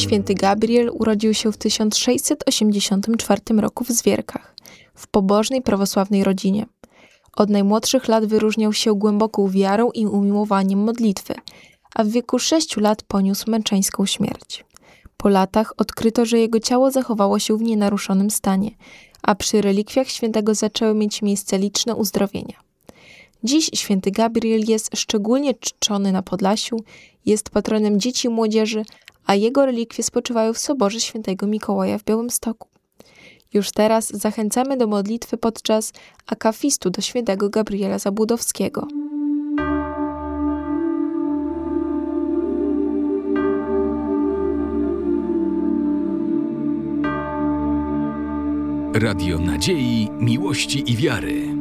Święty Gabriel urodził się w 1684 roku w Zwierkach, w pobożnej prawosławnej rodzinie. Od najmłodszych lat wyróżniał się głęboką wiarą i umiłowaniem modlitwy, a w wieku 6 lat poniósł męczeńską śmierć. Po latach odkryto, że jego ciało zachowało się w nienaruszonym stanie, a przy relikwiach świętego zaczęły mieć miejsce liczne uzdrowienia. Dziś święty Gabriel jest szczególnie czczony na Podlasiu, jest patronem dzieci i młodzieży, a jego relikwie spoczywają w soborze świętego Mikołaja w Białymstoku. Już teraz zachęcamy do modlitwy podczas akafistu do świętego Gabriela Zabłudowskiego. Radio Nadziei, Miłości i Wiary.